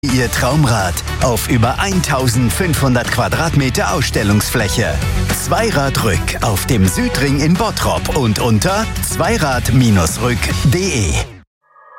Ihr Traumrad auf über 1500 Quadratmeter Ausstellungsfläche. Zweiradrück auf dem Südring in Bottrop und unter zweirad-rück.de.